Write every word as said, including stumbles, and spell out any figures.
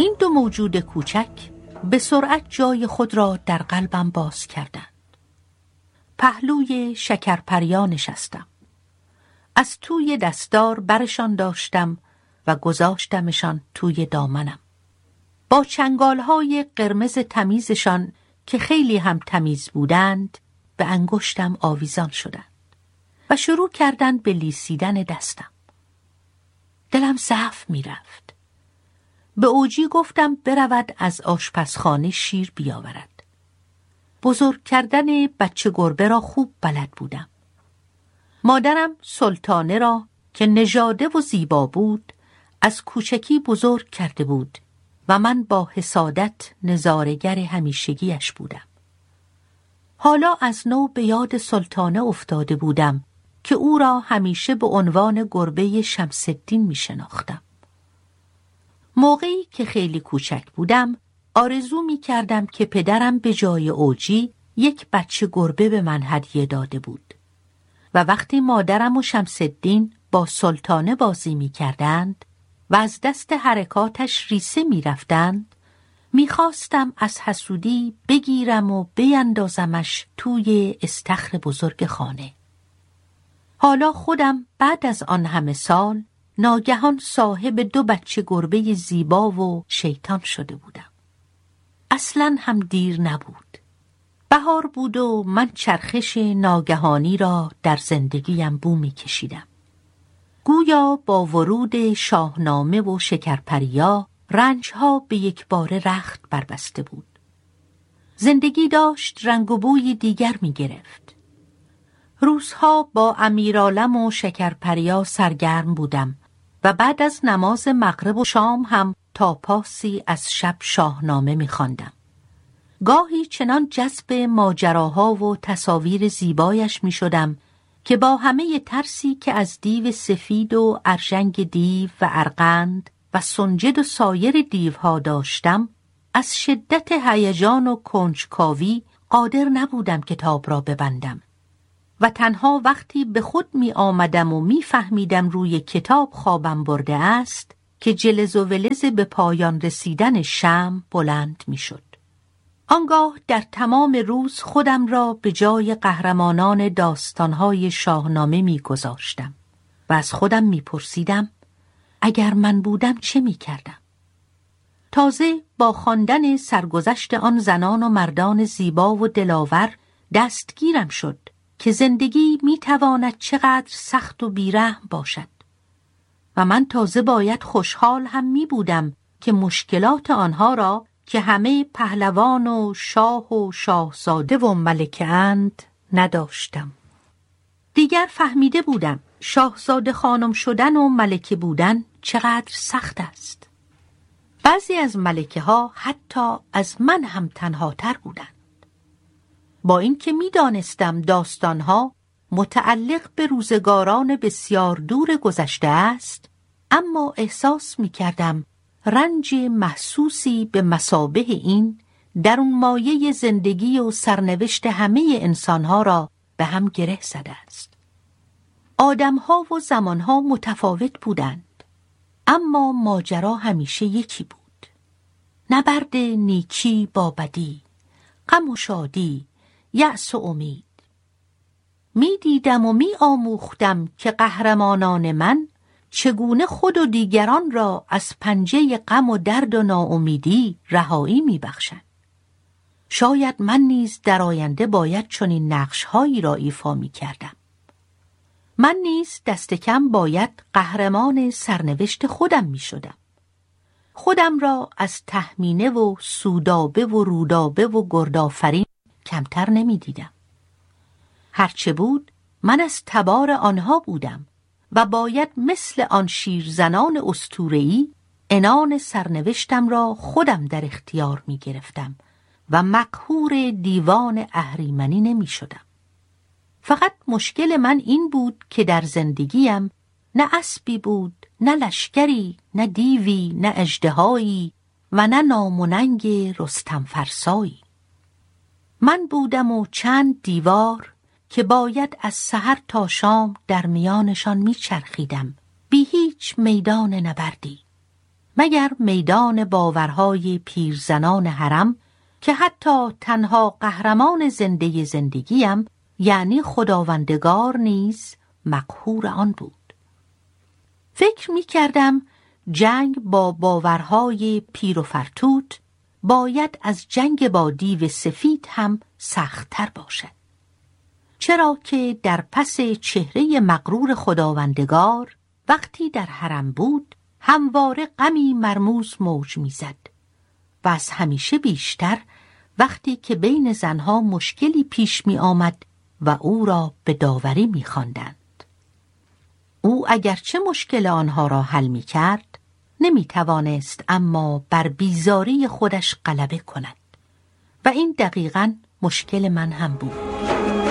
این دو موجود کوچک به سرعت جای خود را در قلبم باز کردند. پهلوی شکرپریا نشستم. از توی دستار برشان داشتم و گذاشتمشان توی دامنم. با چنگالهای قرمز تمیزشان که خیلی هم تمیز بودند به انگشتم آویزان شدند و شروع کردند به لیسیدن دستم. دلم ضعف می رفت. به اوجی گفتم برود از آشپزخانه شیر بیاورد. بزرگ کردن بچه گربه را خوب بلد بودم. مادرم سلطانه را که نژاده و زیبا بود از کوچکی بزرگ کرده بود و من با حسادت نظاره‌گر همیشگیش بودم. حالا از نو به یاد سلطانه افتاده بودم که او را همیشه به عنوان گربه شمس‌الدین می شناختم. موقعی که خیلی کوچک بودم آرزو می کردم که پدرم به جای اوجی یک بچه گربه به من هدیه داده بود و وقتی مادرم و شمس‌الدین با سلطانه بازی می کردند و از دست حرکاتش ریسه می رفتند می خواستم از حسودی بگیرم و بیندازمش توی استخر بزرگ خانه. حالا خودم بعد از آن همه سال ناگهان صاحب دو بچه گربه زیبا و شیطان شده بودم. اصلاً هم دیر نبود. بهار بود و من چرخش ناگهانی را در زندگیم بو می کشیدم. گویا با ورود شاهنامه و شکرپریا رنجها به یک باره رخت بربسته بود. زندگی داشت رنگ و بوی دیگر می گرفت. روزها با امیرعالم و شکرپریا سرگرم بودم و بعد از نماز مغرب و شام هم تا پاسی از شب شاهنامه می خواندم. گاهی چنان جذب ماجراها و تصاویر زیبایش می شدم که با همه ترسی که از دیو سفید و ارژنگ دیو و ارغند و سنجد و سایر دیوها داشتم، از شدت هیجان و کنجکاوی قادر نبودم کتاب را ببندم و تنها وقتی به خود می آمدم و می فهمیدم روی کتاب خوابم برده است که جلز و ولز به پایان رسیدن شمع بلند می شد. آنگاه در تمام روز خودم را به جای قهرمانان داستانهای شاهنامه می گذاشتم و از خودم می پرسیدم اگر من بودم چه می کردم؟ تازه با خواندن سرگذشت آن زنان و مردان زیبا و دلاور دستگیرم شد که زندگی می تواند چقدر سخت و بیرحم باشد و من تازه باید خوشحال هم می بودم که مشکلات آنها را که همه پهلوان و شاه و شاهزاده و ملکه اند نداشتم. دیگر فهمیده بودم شاهزاده خانم شدن و ملکه بودن چقدر سخت است. بعضی از ملکه ها حتی از من هم تنهاتر بودند. با اینکه می دانستم داستانها متعلق به روزگاران بسیار دور گذشته است، اما احساس می کردم رنج محسوسی به مثابه این در اون مایه زندگی و سرنوشت همه انسانها را به هم گره زده است. آدمها و زمانها متفاوت بودند، اما ماجرا همیشه یکی بود. نبرد نیکی با بدی، غم و شادی، یأس و امید. می دیدم و می آموختم که قهرمانان من چگونه خود و دیگران را از پنجه غم و درد و ناامیدی رهایی می بخشند. شاید من نیز در آینده باید چنین نقش‌هایی را ایفا می کردم. من نیز دست کم باید قهرمان سرنوشت خودم می شدم. خودم را از تهمینه و سودابه و رودابه و گردآفرین کمتر نمی دیدم. هرچه بود من از تبار آنها بودم و باید مثل آن شیرزنان اسطوره‌ای عنان سرنوشتم را خودم در اختیار می گرفتم و مقهور دیوان اهریمنی نمی شدم. فقط مشکل من این بود که در زندگیم نه اسبی بود، نه لشکری، نه دیوی، نه اژدهایی و نه ناموننگ رستم فرسایی. من بودم و چند دیوار که باید از سحر تا شام در میانشان میچرخیدم بی هیچ میدان نبردی. مگر میدان باورهای پیرزنان حرم که حتی تنها قهرمان زنده زندگیم یعنی خداوندگار نیز مقهور آن بود. فکر می کردم جنگ با باورهای پیر و فرتوت باید از جنگ با دیو سفید هم سخت‌تر باشد، چرا که در پس چهره مغرور خداوندگار وقتی در حرم بود همواره غمی مرموز موج می‌زد و از همیشه بیشتر وقتی که بین زنها مشکلی پیش می آمد و او را به داوری می خواندند. او اگرچه مشکل آنها را حل می کرد نمی توانست اما بر بیزاری خودش غلبه کند و این دقیقاً مشکل من هم بود.